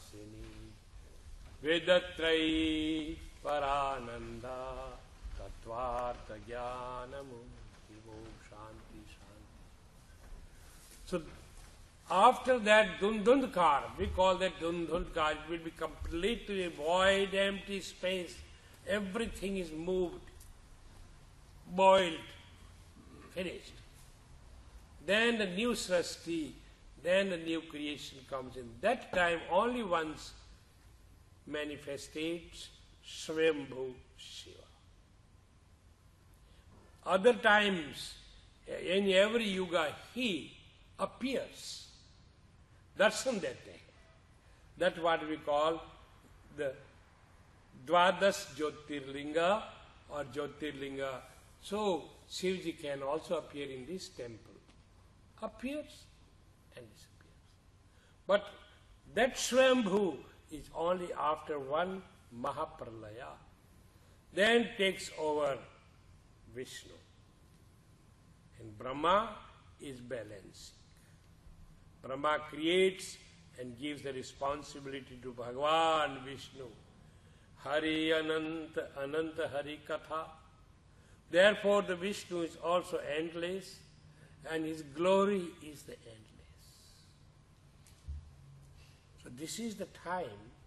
Vinasini Vedatrayi Parananda Tattvartha Jnanamu Shanti Shanti. So after that Dundundkar, we call that Dundundkar, it will be completely void, empty space. Everything is moved, boiled, finished. Then the new Srasti, then the new creation comes in. That time only once manifestates Swayambhu Shiva. Other times, in every yuga, he appears. Darshan dete. That's what we call the Dvadas Jyotirlinga or Jyotirlinga. So, Shivji can also appear in this temple. Appears and disappears. But that Swayambhu is only after one Mahapralaya. Then takes over Vishnu. And Brahma is balancing. Brahma creates and gives the responsibility to Bhagavan Vishnu. Hari Ananta, Ananta Hari Katha. Therefore the Vishnu is also endless and his glory is the endless. So this is the time